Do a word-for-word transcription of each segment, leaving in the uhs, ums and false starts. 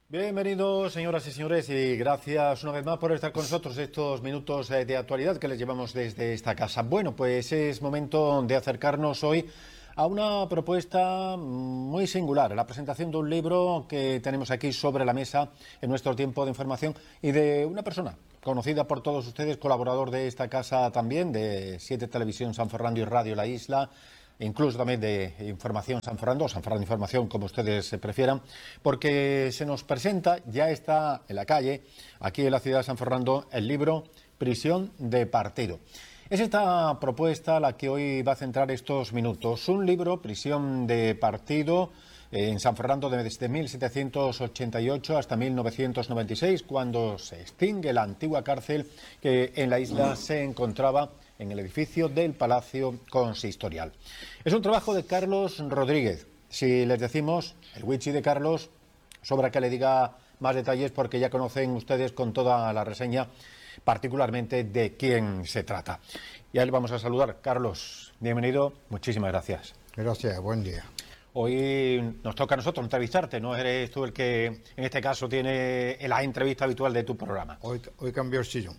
Bienvenidos, señoras y señores, y gracias una vez más por estar con nosotros estos minutos de actualidad que les llevamos desde esta casa. Bueno, pues es momento de acercarnos hoy a una propuesta muy singular, la presentación de un libro que tenemos aquí sobre la mesa en nuestro tiempo de información y de una persona conocida por todos ustedes, colaborador de esta casa también, de Siete Televisión San Fernando y Radio La Isla, incluso también de Información San Fernando, o San Fernando Información, como ustedes prefieran, porque se nos presenta, ya está en la calle, aquí en la ciudad de San Fernando, el libro Prisión de Partido. Es esta propuesta la que hoy va a centrar estos minutos. Un libro, Prisión de Partido, en San Fernando desde mil setecientos ochenta y ocho hasta mil novecientos noventa y seis, cuando se extingue la antigua cárcel que en la isla se encontraba en el edificio del Palacio Consistorial. Es un trabajo de Carlos Rodríguez. Si les decimos el Wichi de Carlos, sobra que le diga más detalles porque ya conocen ustedes con toda la reseña particularmente de quién se trata. Y a él vamos a saludar. Carlos, bienvenido, muchísimas gracias. Gracias, buen día. Hoy nos toca a nosotros entrevistarte, no eres tú el que en este caso tiene la entrevista habitual de tu programa. Hoy, hoy cambió el sillón.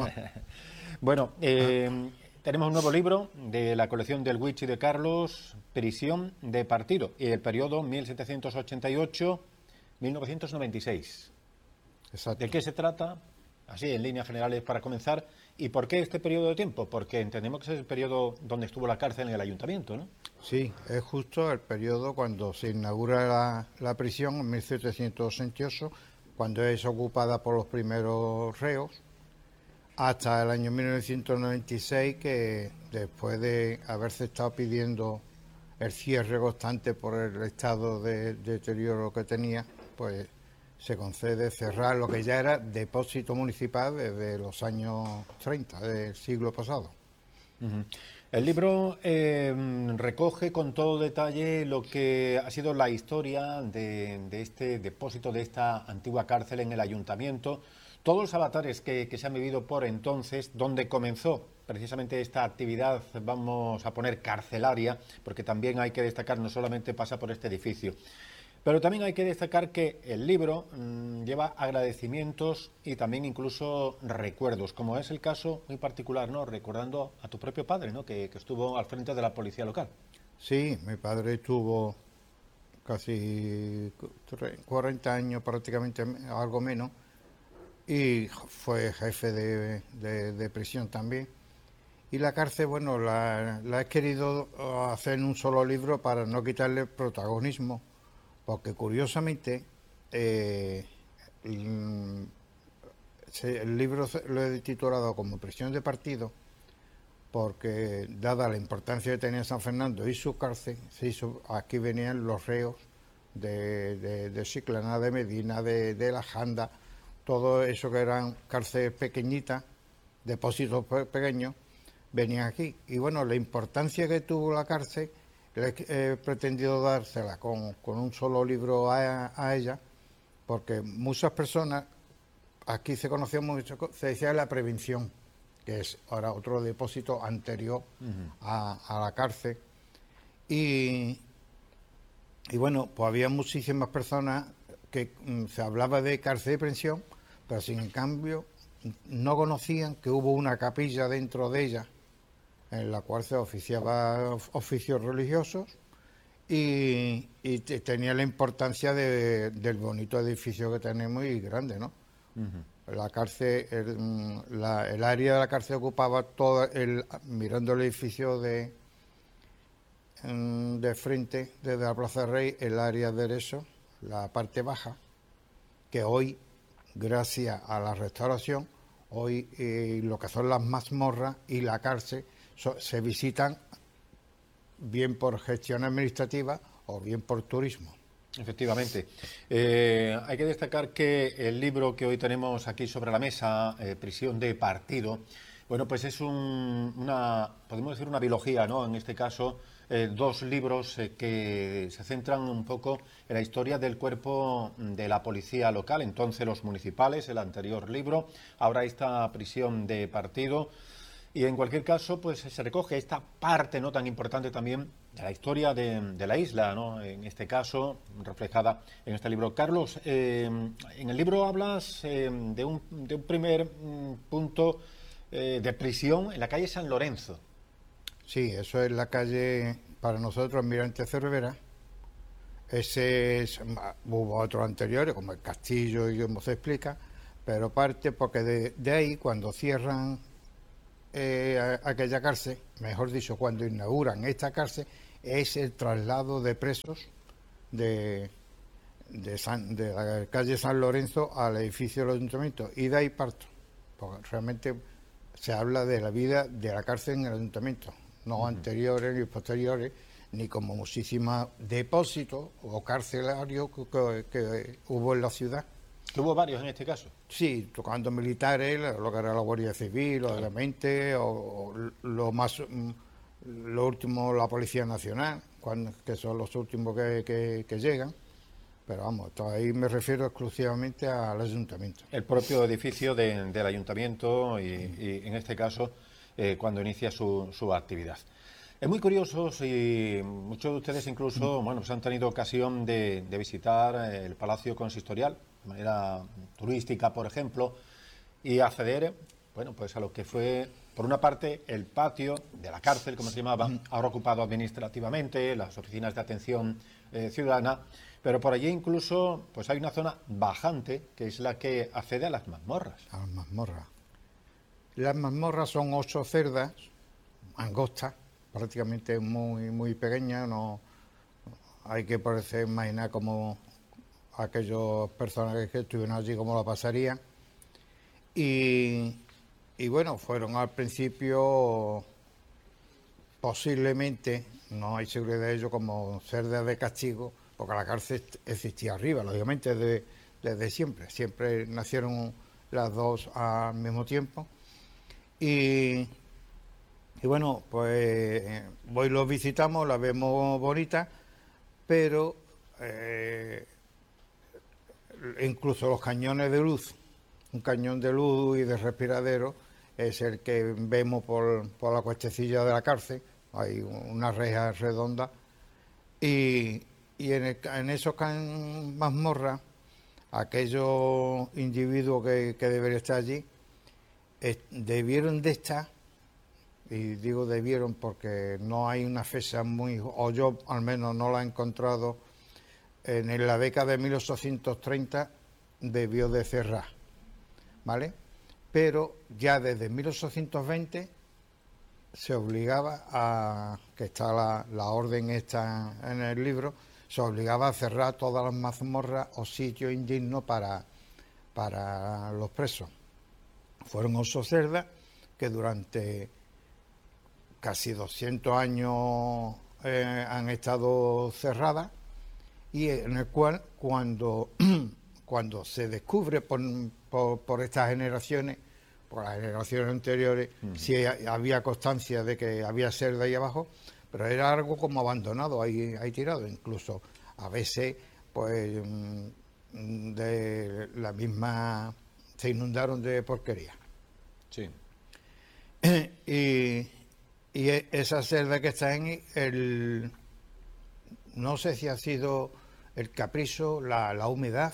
Bueno, eh, tenemos un nuevo libro de la colección del Wichi de Carlos, Prisión de Partido, y el periodo mil setecientos ochenta y ocho a mil novecientos noventa y seis. Exacto. ¿De qué se trata? Así, en líneas generales para comenzar. ¿Y por qué este periodo de tiempo? Porque entendemos que es el periodo donde estuvo la cárcel en el ayuntamiento, ¿no? Sí, es justo el periodo cuando se inaugura la, la prisión en mil setecientos ochenta y ocho, cuando es ocupada por los primeros reos, hasta el año mil novecientos noventa y seis, que después de haberse estado pidiendo el cierre constante por el estado de, de deterioro que tenía, pues se concede cerrar lo que ya era depósito municipal desde los años treinta del siglo pasado. Uh-huh. El libro eh, recoge con todo detalle lo que ha sido la historia de, de este depósito, de esta antigua cárcel en el ayuntamiento, todos los avatares que, que se han vivido por entonces, donde comenzó precisamente esta actividad, vamos a poner carcelaria, porque también hay que destacar, no solamente pasa por este edificio, pero también hay que destacar que el libro mmm, lleva agradecimientos y también incluso recuerdos, como es el caso muy particular, ¿no? Recordando a tu propio padre, ¿no? Que, que estuvo al frente de la policía local. Sí, mi padre estuvo casi cuarenta años, prácticamente algo menos, y fue jefe de, de, de prisión también. Y la cárcel, bueno, la, la he querido hacer en un solo libro para no quitarle protagonismo, porque curiosamente eh, el, el libro lo he titulado como Prisión de Partido, porque dada la importancia que tenía San Fernando y su cárcel, se hizo, aquí venían los reos de, de, de Chiclana, de Medina, de, de La Janda, todo eso que eran cárceles pequeñitas, depósitos pequeños, venían aquí. Y bueno, la importancia que tuvo la cárcel, he pretendido dársela con, con un solo libro a, a ella, porque muchas personas, aquí se conocía mucho, se decía la prevención, que es ahora otro depósito anterior uh-huh. a, a la cárcel, y, y bueno, pues había muchísimas personas que um, se hablaba de cárcel de prisión, pero sin en cambio no conocían que hubo una capilla dentro de ella, en la cual se oficiaba oficios religiosos y, y tenía la importancia de, del bonito edificio que tenemos y grande, ¿no? Uh-huh. La cárcel, el, la, el área de la cárcel ocupaba todo el, mirando el edificio de, de frente, desde la Plaza Rey, el área derecho, la parte baja, que hoy, gracias a la restauración, hoy eh, lo que son las mazmorras y la cárcel se visitan bien por gestión administrativa o bien por turismo. Efectivamente. Eh, hay que destacar que el libro que hoy tenemos aquí sobre la mesa, eh, Prisión de Partido, bueno, pues es un, una, podemos decir una biología, ¿no? En este caso, eh, dos libros eh, que se centran un poco en la historia del cuerpo de la policía local, entonces los municipales, el anterior libro, ahora esta Prisión de Partido. Y en cualquier caso, pues se recoge esta parte no tan importante también de la historia de, de la isla, ¿no? En este caso, reflejada en este libro. Carlos, eh, en el libro hablas eh, de, un, de un primer mm, punto eh, de prisión en la calle San Lorenzo. Sí, eso es la calle, para nosotros, Almirante Cervera. Ese es, hubo otros anteriores, como el Castillo y como se explica, pero parte porque de, de ahí, cuando cierran eh, aquella cárcel, mejor dicho, cuando inauguran esta cárcel, es el traslado de presos de, de, San, de la calle San Lorenzo al edificio del ayuntamiento, y de ahí parto, porque realmente se habla de la vida de la cárcel en el ayuntamiento, no uh-huh. anteriores ni posteriores, ni como muchísimos depósitos o carcelarios que, que, que hubo en la ciudad. ¿Hubo varios en este caso? Sí, tocando militares, lo que era la Guardia Civil, claro. obviamente, o, o lo más, lo último, la Policía Nacional, cuando, que son los últimos que, que, que llegan. Pero vamos, ahí me refiero exclusivamente al ayuntamiento. El propio edificio de, del ayuntamiento y, y en este caso, eh, cuando inicia su, su actividad. Es muy curioso, y muchos de ustedes incluso, bueno, pues han tenido ocasión de, de visitar el Palacio Consistorial de manera turística, por ejemplo, y acceder, bueno, pues a lo que fue, por una parte, el patio de la cárcel, como se llamaba, ahora ocupado administrativamente, las oficinas de atención eh, ciudadana, pero por allí incluso, pues hay una zona bajante, que es la que accede a las mazmorras. A las mazmorras. Las mazmorras son ocho celdas, angostas, prácticamente muy muy pequeña, no hay que poderse imaginar como aquellos personajes que estuvieron allí cómo la pasarían. Y, y bueno, fueron al principio posiblemente, no hay seguridad de ello, como celdas de castigo, porque la cárcel existía arriba, lógicamente desde, desde siempre, siempre nacieron las dos al mismo tiempo. Y Y bueno, pues hoy los visitamos, la vemos bonita, pero eh, incluso los cañones de luz, un cañón de luz y de respiradero es el que vemos por, por la cuestecilla de la cárcel, hay una reja redonda, y, y en, el, en esos can, mazmorras, aquellos individuos que, que deberían estar allí, eh, debieron de estar. Y digo debieron porque no hay una fecha muy, o yo al menos no la he encontrado, en la década de mil ochocientos treinta debió de cerrar, ¿vale? Pero ya desde mil ochocientos veinte se obligaba a, que está la, la orden esta en el libro, se obligaba a cerrar todas las mazmorras o sitios indignos para, para los presos. Fueron ocho celdas que durante casi doscientos años eh, han estado cerradas, y en el cual cuando, cuando se descubre por, por, por estas generaciones, por las generaciones anteriores, uh-huh. sí había constancia de que había celda ahí abajo, pero era algo como abandonado, ahí, ahí tirado, incluso a veces pues de la misma se inundaron de porquería. Sí. y Y esa celda que está en el, no sé si ha sido el capricho, la, la humedad,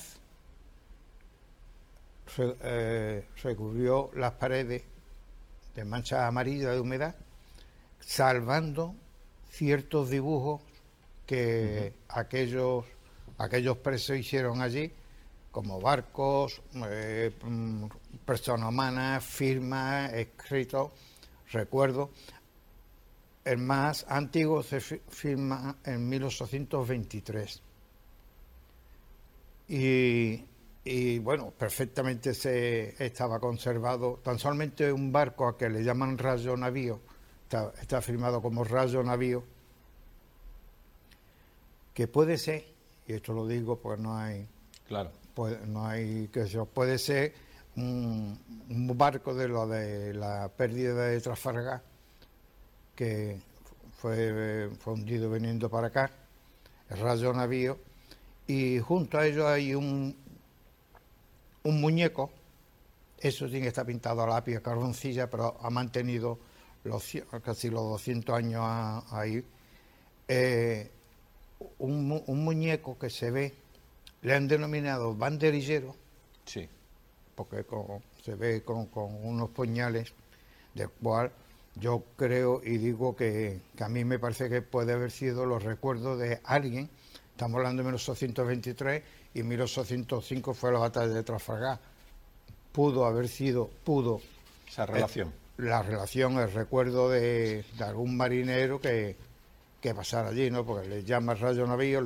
re, eh, recubrió las paredes de manchas amarillas de humedad, salvando ciertos dibujos que uh-huh. aquellos, aquellos presos hicieron allí, como barcos, eh, personas humanas, firmas, escritos, recuerdos. El más antiguo se firma en mil ochocientos veintitrés. Y, y bueno, perfectamente se estaba conservado. Tan solamente un barco a que le llaman rayo navío, está, está firmado como rayo navío, que puede ser, y esto lo digo porque no hay, claro, puede, no hay que eso, puede ser un, un barco de lo de la pérdida de Trafalgar, que fue, fue hundido viniendo para acá, el rayo navío, y junto a ello hay un, un muñeco Eso tiene que estar pintado a lápiz, a carboncilla, pero ha mantenido los, casi los doscientos años a, ahí. Eh, un, un muñeco que se ve, le han denominado banderillero, Sí. porque con, se ve con, con unos puñales, del cual yo creo y digo que, que a mí me parece que puede haber sido los recuerdos de alguien. Estamos hablando de mil ochocientos veintitrés y mil ochocientos cinco fue la batalla de Trafalgar. Pudo haber sido, pudo... Esa relación. Eh, la relación, el recuerdo de, de algún marinero que, que pasara allí, ¿no? Porque le llama rayo navío,